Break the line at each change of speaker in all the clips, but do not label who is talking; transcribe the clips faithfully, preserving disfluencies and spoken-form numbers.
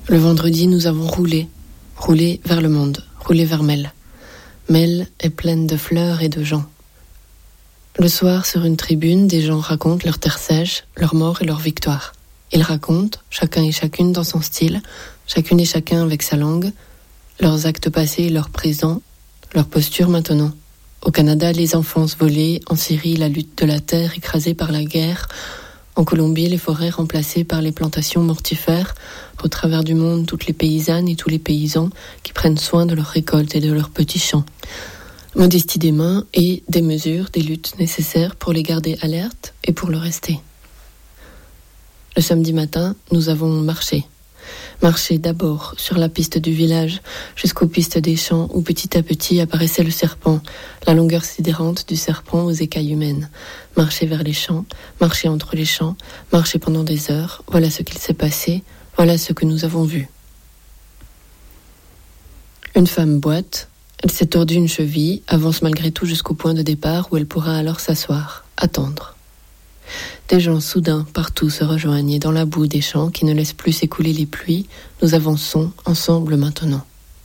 Le vendredi, nous avons roulé, roulé vers le monde, roulé vers Mel. Mel est pleine de fleurs et de gens. Le soir, sur une tribune, des gens racontent leur terre sèche, leur mort et leur victoire. Ils racontent, chacun et chacune dans son style, chacune et chacun avec sa langue, leurs actes passés et leurs présents, leur posture maintenant. Au Canada, les enfances volées, en Syrie, la lutte de la terre écrasée par la guerre, en Colombie, les forêts remplacées par les plantations mortifères, au travers du monde, toutes les paysannes et tous les paysans qui prennent soin de leurs récoltes et de leurs petits champs. Modestie des mains et des mesures, des luttes nécessaires pour les garder alertes et pour le rester. Le samedi matin, nous avons marché. Marché d'abord sur la piste du village jusqu'aux pistes des champs où petit à petit apparaissait le serpent, la longueur sidérante du serpent aux écailles humaines. Marcher vers les champs, marcher entre les champs, marcher pendant des heures, voilà ce qu'il s'est passé, voilà ce que nous avons vu. Une femme boite, elle s'est tordue une cheville, avance malgré tout jusqu'au point de départ où elle pourra alors s'asseoir, attendre. Des gens soudains partout se rejoignent et dans la boue des champs qui ne laissent plus s'écouler les pluies, nous avançons ensemble maintenant.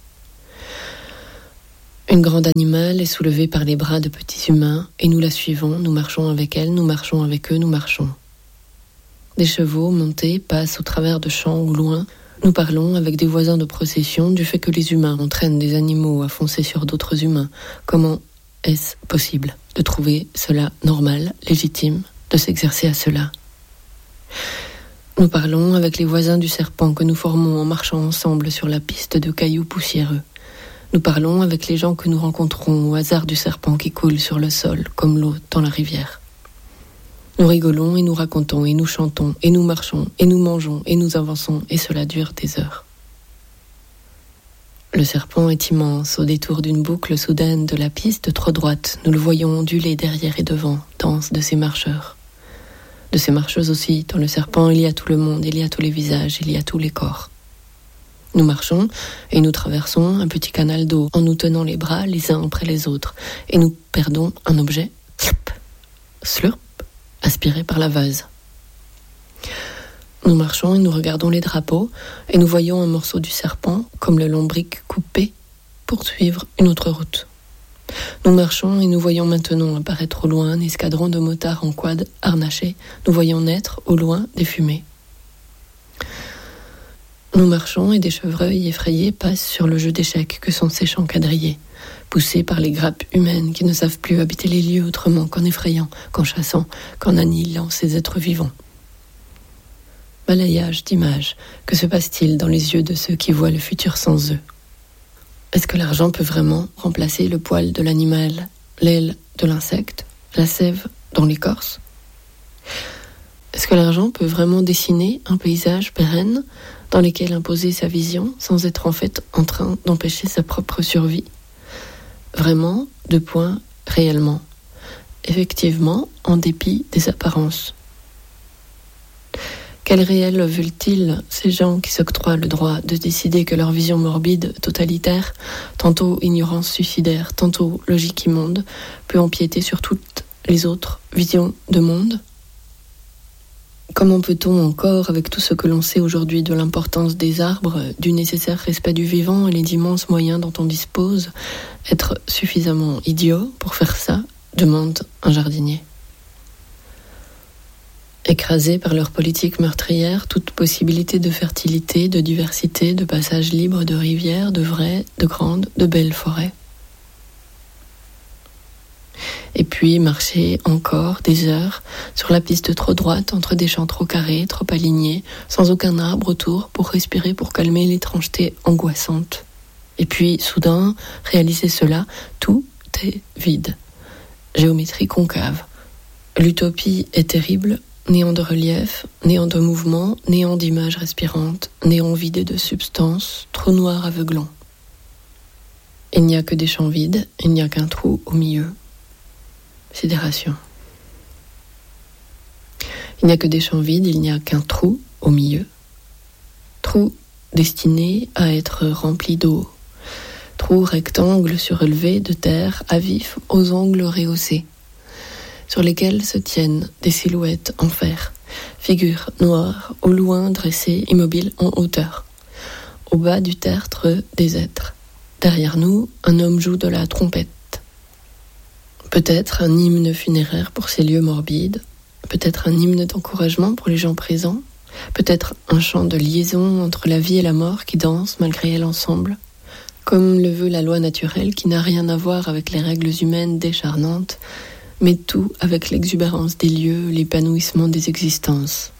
Une grande animale est soulevée par les bras de petits humains et nous la suivons, nous marchons avec elle, nous marchons avec eux, nous marchons. Des chevaux montés passent au travers de champs au loin. Nous parlons avec des voisins de procession du fait que les humains entraînent des animaux à foncer sur d'autres humains. Comment est-ce possible de trouver cela normal, légitime, de s'exercer à cela? Nous parlons avec les voisins du serpent que nous formons en marchant ensemble sur la piste de cailloux poussiéreux. Nous parlons avec les gens que nous rencontrons au hasard du serpent qui coule sur le sol comme l'eau dans la rivière. Nous rigolons et nous racontons et nous chantons et nous marchons et nous mangeons et nous avançons et cela dure des heures. Le serpent est immense au détour d'une boucle soudaine de la piste trop droite. Nous le voyons onduler derrière et devant, danse de ses marcheurs. De ces marcheuses aussi, dans le serpent, il y a tout le monde, il y a tous les visages, il y a tous les corps. Nous marchons et nous traversons un petit canal d'eau en nous tenant les bras les uns après les autres et nous perdons un objet, slurp, slurp, aspiré par la vase. Nous marchons et nous regardons les drapeaux et nous voyons un morceau du serpent, comme le lombric coupé, poursuivre une autre route. Nous marchons et nous voyons maintenant apparaître au loin un escadron de motards en quad harnachés. Nous voyons naître au loin des fumées. Nous marchons et des chevreuils effrayés passent sur le jeu d'échecs que sont ces champs quadrillés, poussés par les grappes humaines qui ne savent plus habiter les lieux autrement qu'en effrayant, qu'en chassant, qu'en annihilant ces êtres vivants. Balayage d'images, que se passe-t-il dans les yeux de ceux qui voient le futur sans eux? Est-ce que l'argent peut vraiment remplacer le poil de l'animal, l'aile de l'insecte, la sève dans l'écorce? Est-ce que l'argent peut vraiment dessiner un paysage pérenne dans lequel imposer sa vision sans être en fait en train d'empêcher sa propre survie? Vraiment, deux points, réellement. Effectivement, en dépit des apparences. Quel réel veulent-ils, ces gens qui s'octroient le droit de décider que leur vision morbide, totalitaire, tantôt ignorance suicidaire, tantôt logique immonde, peut empiéter sur toutes les autres visions de monde? Comment peut-on encore, avec tout ce que l'on sait aujourd'hui de l'importance des arbres, du nécessaire respect du vivant et les immenses moyens dont on dispose, être suffisamment idiot pour faire ça? Demande un jardinier. Écrasés par leur politique meurtrière, toute possibilité de fertilité, de diversité, de passage libre de rivières, de vraies, de grandes, de belles forêts. Et puis marcher encore des heures sur la piste trop droite entre des champs trop carrés, trop alignés, sans aucun arbre autour pour respirer, pour calmer l'étrangeté angoissante. Et puis soudain, réaliser cela, tout est vide. Géométrie concave. L'utopie est terrible. Néant de relief, néant de mouvement, néant d'images respirantes, néant vidé de substance, trou noir aveuglant. Il n'y a que des champs vides, il n'y a qu'un trou au milieu. Sidération. Il n'y a que des champs vides, il n'y a qu'un trou au milieu. Trou destiné à être rempli d'eau. Trou rectangle surélevé de terre à vif aux angles rehaussés, sur lesquels se tiennent des silhouettes en fer, figures noires, au loin dressées, immobiles en hauteur. au bas du tertre des êtres. Derrière nous, un homme joue de la trompette. Peut-être un hymne funéraire pour ces lieux morbides, peut-être un hymne d'encouragement pour les gens présents, peut-être un chant de liaison entre la vie et la mort qui danse malgré elle ensemble, comme le veut la loi naturelle qui n'a rien à voir avec les règles humaines décharnantes, mais tout avec l'exubérance des lieux, l'épanouissement des existences.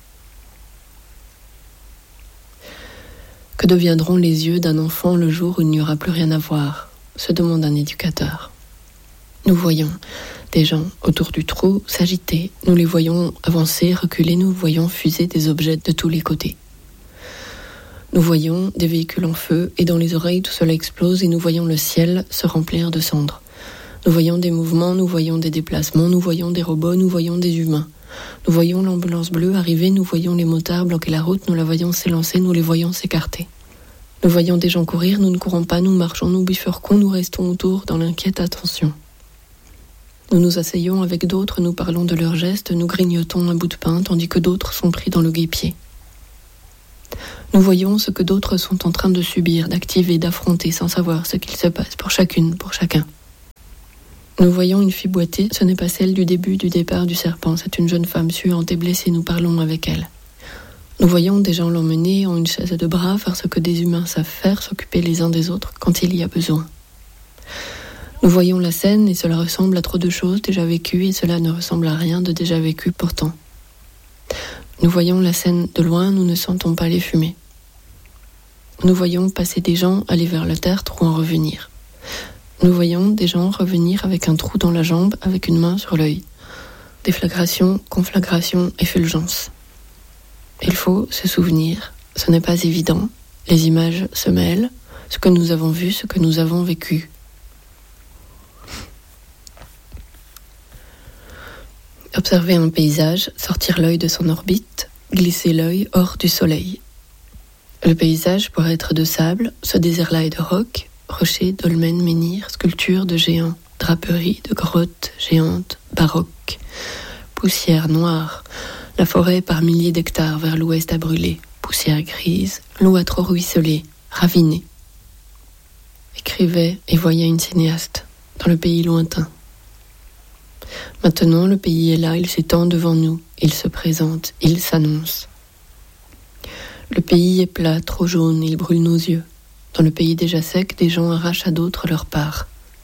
Que deviendront les yeux d'un enfant le jour où il n'y aura plus rien à voir, se demande un éducateur. Nous voyons des gens autour du trou s'agiter, nous les voyons avancer, reculer, nous voyons fuser des objets de tous les côtés. Nous voyons des véhicules en feu et dans les oreilles tout cela explose et nous voyons le ciel se remplir de cendres. Nous voyons des mouvements, nous voyons des déplacements, nous voyons des robots, nous voyons des humains. Nous voyons l'ambulance bleue arriver, nous voyons les motards bloquer la route, nous la voyons s'élancer, nous les voyons s'écarter. Nous voyons des gens courir, nous ne courons pas, nous marchons, nous bifurquons, nous restons autour dans l'inquiète attention. Nous nous asseyons avec d'autres, nous parlons de leurs gestes, nous grignotons un bout de pain, tandis que d'autres sont pris dans le guêpier. Nous voyons ce que d'autres sont en train de subir, d'activer, d'affronter, sans savoir ce qu'il se passe pour chacune, pour chacun. Nous voyons une fille boiter, ce n'est pas celle du début du départ du serpent, c'est une jeune femme suante et blessée, nous parlons avec elle. Nous voyons des gens l'emmener en une chaise de bras, faire ce que des humains savent faire, s'occuper les uns des autres quand il y a besoin. Nous voyons la scène et cela ressemble à trop de choses déjà vécues et cela ne ressemble à rien de déjà vécu pourtant. Nous voyons la scène de loin, nous ne sentons pas les fumées. Nous voyons passer des gens aller vers le tertre ou en revenir. Nous voyons des gens revenir avec un trou dans la jambe, avec une main sur l'œil. Déflagration, conflagration, effulgence. Il faut se souvenir, ce n'est pas évident, les images se mêlent, ce que nous avons vu, ce que nous avons vécu. Observer un paysage, sortir l'œil de son orbite, glisser l'œil hors du soleil. Le paysage pourrait être de sable, ce désert-là est de roc, rochers, dolmens, menhirs, sculptures de géants, draperies de grottes géantes, baroques, poussière noire, la forêt par milliers d'hectares vers l'ouest a brûlé, poussière grise, l'eau a trop ruisselé, ravinée. Écrivait et voyait une cinéaste dans le pays lointain. Maintenant le pays est là, il s'étend devant nous, il se présente, il s'annonce. Le pays est plat, trop jaune, il brûle nos yeux. Dans le pays déjà sec, des gens arrachent à d'autres leur part.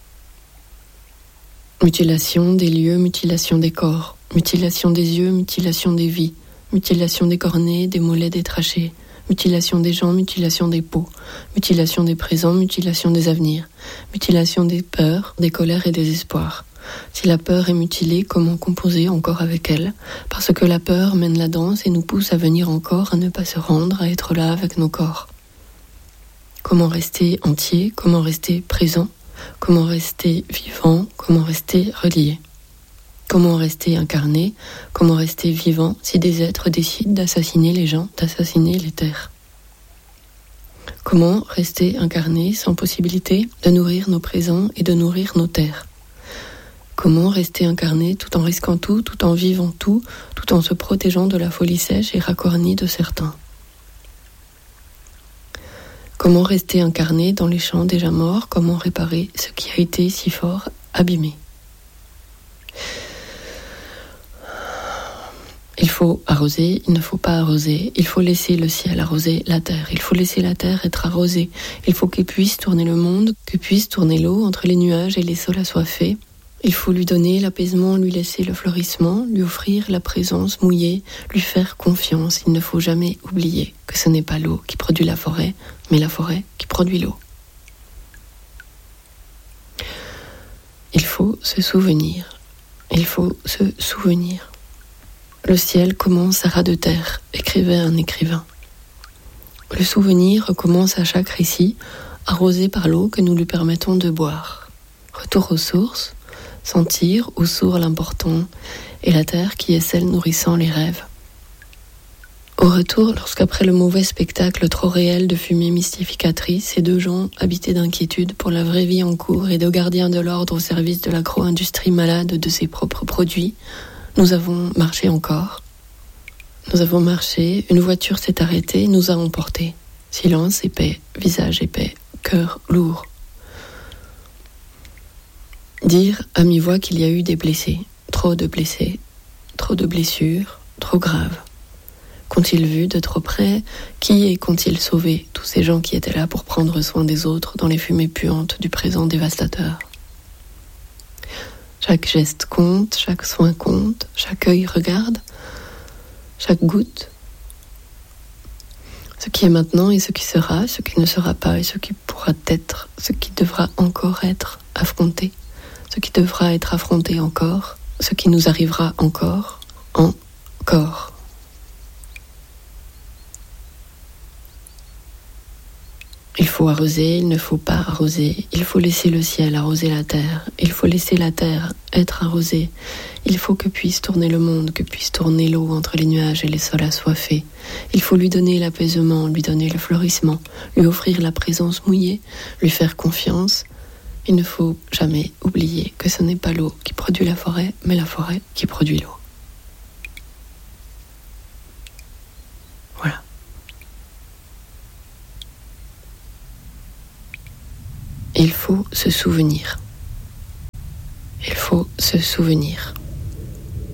Mutilation des lieux, mutilation des corps, mutilation des yeux, mutilation des vies, mutilation des cornets, des mollets, des trachées, mutilation des gens, mutilation des peaux, mutilation des présents, mutilation des avenirs, mutilation des peurs, des colères et des espoirs. Si la peur est mutilée, comment composer encore avec elle? Parce que la peur mène la danse et nous pousse à venir encore, à ne pas se rendre, à être là avec nos corps. Comment rester entier? Comment rester présent? Comment rester vivant? Comment rester relié? Comment rester incarné? Comment rester vivant si des êtres décident d'assassiner les gens, d'assassiner les terres? Comment rester incarné sans possibilité de nourrir nos présents et de nourrir nos terres? Comment rester incarné tout en risquant tout, tout en vivant tout, tout en se protégeant de la folie sèche et racornie de certains? Comment rester incarné dans les champs déjà morts? Comment réparer ce qui a été si fort abîmé? Il faut arroser, il ne faut pas arroser, il faut laisser le ciel arroser la terre, il faut laisser la terre être arrosée, il faut qu'il puisse tourner le monde, que puisse tourner l'eau entre les nuages et les sols assoiffés. Il faut lui donner l'apaisement, lui laisser le fleurissement, lui offrir la présence mouillée, lui faire confiance. Il ne faut jamais oublier que ce n'est pas l'eau qui produit la forêt, mais la forêt qui produit l'eau. Il faut se souvenir, il faut se souvenir. Le ciel commence à ras de terre, écrivait un écrivain. Le souvenir recommence à chaque récit, arrosé par l'eau que nous lui permettons de boire. Retour aux sources, sentir où sourd l'important, et la terre qui est celle nourrissant les rêves. Au retour, lorsqu'après le mauvais spectacle trop réel de fumée mystificatrice, ces deux gens, habités d'inquiétude pour la vraie vie en cours et de gardiens de l'ordre au service de l'agro-industrie malade de ses propres produits, nous avons marché encore. Nous avons marché, une voiture s'est arrêtée, nous a emportés. Silence épais, visage épais, cœur lourd. Dire à mi-voix qu'il y a eu des blessés, trop de blessés, trop de blessures, trop graves. Qu'ont-ils vu de trop près? Qui et qu'ont-ils sauvé, tous ces gens qui étaient là pour prendre soin des autres dans les fumées puantes du présent dévastateur? Chaque geste compte, chaque soin compte, chaque œil regarde, chaque goutte. Ce qui est maintenant et ce qui sera, ce qui ne sera pas et ce qui pourra être, ce qui devra encore être affronté, ce qui devra être affronté encore, ce qui nous arrivera encore, encore. Il faut arroser, il ne faut pas arroser, il faut laisser le ciel arroser la terre, il faut laisser la terre être arrosée, il faut que puisse tourner le monde, que puisse tourner l'eau entre les nuages et les sols assoiffés, il faut lui donner l'apaisement, lui donner le fleurissement, lui offrir la présence mouillée, lui faire confiance. Il ne faut jamais oublier que ce n'est pas l'eau qui produit la forêt, mais la forêt qui produit l'eau. Voilà. Il faut se souvenir. Il faut se souvenir.